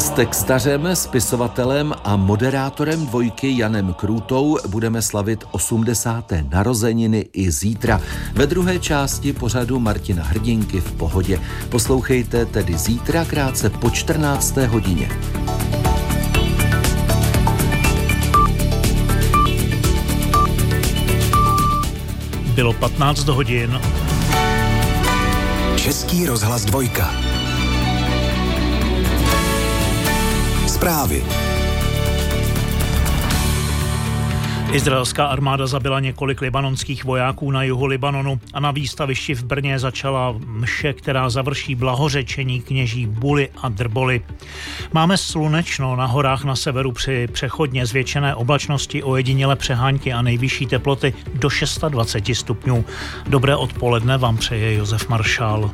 S textařem, spisovatelem a moderátorem Dvojky Janem Krůtou budeme slavit 80. narozeniny i zítra. Ve druhé části pořadu Martina Hrdinky v pohodě. Poslouchejte tedy zítra krátce po 14. hodině. Bylo 15 hodin. Český rozhlas Dvojka. Zprávy. Izraelská armáda zabila několik libanonských vojáků na jihu Libanonu a na výstavišti v Brně začala mše, která završí blahořečení kněží Buly a Drboli. Máme slunečno, na horách na severu při přechodně zvětšené oblačnosti ojedinělé přehánky a nejvyšší teploty do 26 stupňů. Dobré odpoledne vám přeje Josef Maršál.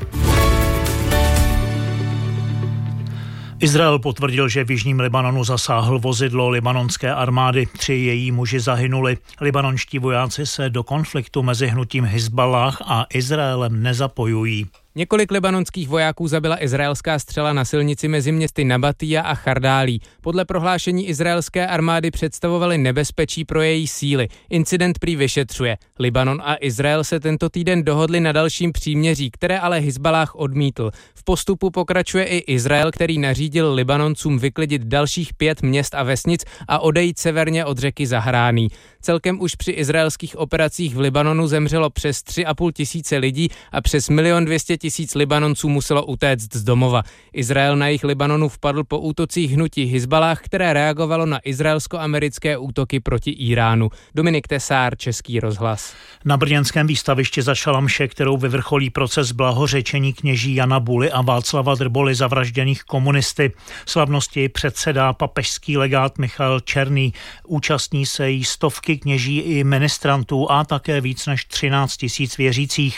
Izrael potvrdil, že v jižním Libanonu zasáhl vozidlo libanonské armády. 3 její muži zahynuli. Libanonští vojáci se do konfliktu mezi hnutím Hizballáh a Izraelem nezapojují. Několik libanonských vojáků zabila izraelská střela na silnici mezi městy Nabatija a Chardálí. Podle prohlášení izraelské armády představovaly nebezpečí pro její síly. Incident prý vyšetřuje. Libanon a Izrael se tento týden dohodli na dalším příměří, které ale Hizballáh odmítl. V postupu pokračuje i Izrael, který nařídil Libanoncům vyklidit dalších 5 měst a vesnic a odejít severně od řeky Zahrání. Celkem už při izraelských operacích v Libanonu zemřelo přes 3,5 tisíce lidí a přes 1 200 000 Libanonců muselo utéct z domova. Izrael na jih Libanonu vpadl po útocích hnutí Hizballáh, které reagovalo na izraelsko-americké útoky proti Iránu. Dominik Tesár, Český rozhlas. Na brněnském výstavišti začala mše, kterou vyvrcholí proces blahořečení kněží Jana Buly a Václava Drboly zavražděných komunisty. Slavnosti předsedá papežský legát Michael Černý. Účastní se jí stovky kněží i ministrantů a také víc než 13 000 věřících.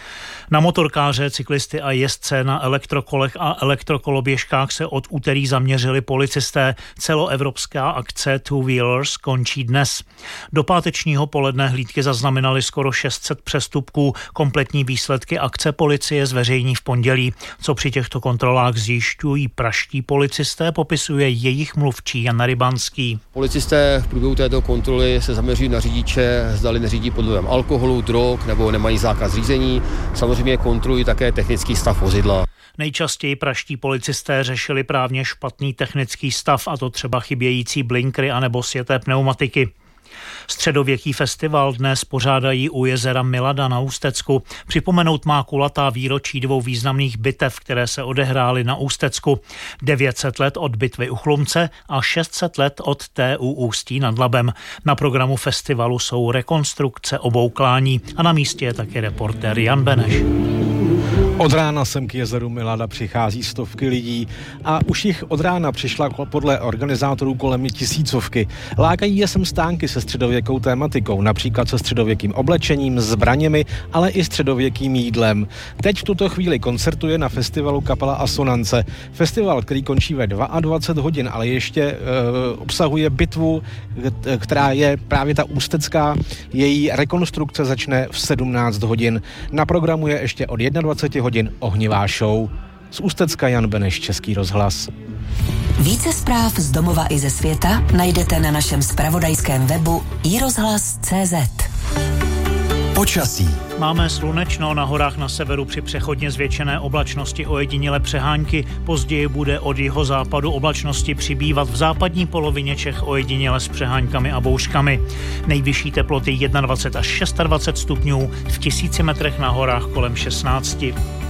Na motorkáře, cyklisty a jezdce na elektrokolech a elektrokoloběžkách se od úterý zaměřili policisté. Celoevropská akce Two Wheelers končí dnes. Do pátečního poledne hlídky zaznamenali skoro 600 přestupků. Kompletní výsledky akce policie zveřejní v pondělí. Co při těchto kontrolách zjišťují pražští policisté, popisuje jejich mluvčí Jan Rybanský. Policisté v průběhu této kontroly se zaměří na řidiče, zdali neřídí pod vlivem alkoholu, drog nebo nemají zákaz řízení. Samozřejmě kontrolují také technický stav vozidla. Nejčastěji pražští policisté řešili právě špatný technický stav, a to třeba chybějící blinkry anebo sjeté pneumatiky. Středověký festival dnes pořádají u jezera Milada na Ústecku. Připomenout má kulatá výročí 2 významných bitev, které se odehrály na Ústecku. 900 let od bitvy u Chlumce a 600 let od té u Ústí nad Labem. Na programu festivalu jsou rekonstrukce obou klání a na místě je také reportér Jan Beneš. Od rána sem k jezeru Milada přichází stovky lidí a už jich od rána přišla podle organizátorů kolem 1000. Lákají je sem stánky se středověkou tématikou, například se středověkým oblečením, zbraněmi, ale i středověkým jídlem. Teď v tuto chvíli koncertuje na festivalu kapela Asonance. Festival, který končí ve 22 hodin, ale ještě obsahuje bitvu, která je právě ta ústecká. Její rekonstrukce začne v 17 hodin. Na programu je ještě od 21 hodin ohnivá show. Z Ústecka Jan Beneš, Český rozhlas. Více zpráv z domova i ze světa najdete na našem zpravodajském webu iRozhlas.cz. Počasí. Máme slunečno, na horách na severu při přechodně zvětšené oblačnosti ojedinělé přehánky. Později bude od jihozápadu oblačnosti přibývat v západní polovině Čech ojediněle s přeháňkami a bouřkami. Nejvyšší teploty 21 až 26 stupňů, v 1000 metrech na horách kolem 16.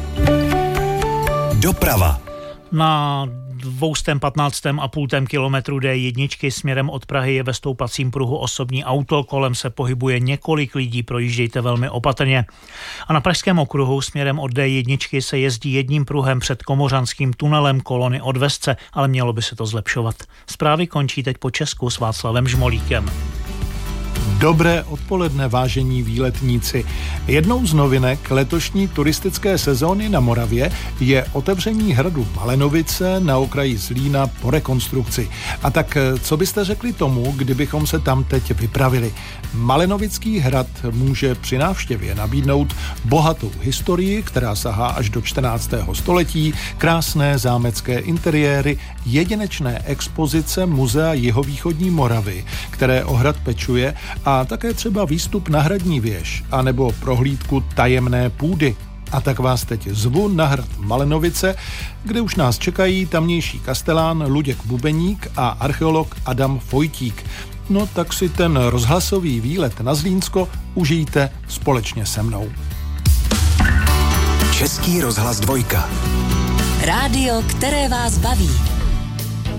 Doprava. Na 215,5 kilometru D1 směrem od Prahy je ve stoupacím pruhu osobní auto, kolem se pohybuje několik lidí, projíždějte velmi opatrně. A na pražském okruhu směrem od D1 se jezdí jedním pruhem před Komořanským tunelem kolony od Vesce, ale mělo by se to zlepšovat. Zprávy končí teď po Česku s Václavem Žmolíkem. Dobré odpoledne, vážení výletníci. Jednou z novinek letošní turistické sezóny na Moravě je otevření hradu Malenovice na okraji Zlína po rekonstrukci. A tak co byste řekli tomu, kdybychom se tam teď vypravili? Malenovický hrad může při návštěvě nabídnout bohatou historii, která sahá až do 14. století, krásné zámecké interiéry, jedinečné expozice Muzea jihovýchodní Moravy, které o hrad pečuje, a také třeba výstup na hradní věž, anebo prohlídku tajemné půdy. A tak vás teď zvu na hrad Malenovice, kde už nás čekají tamnější kastelán Luděk Bubeník a archeolog Adam Fojtík. No tak si ten rozhlasový výlet na Zlínsko užijte společně se mnou. Český rozhlas 2. Rádio, které vás baví.